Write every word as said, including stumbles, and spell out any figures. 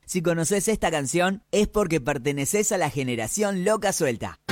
Si conoces esta canción es porque perteneces a la generación loca suelta.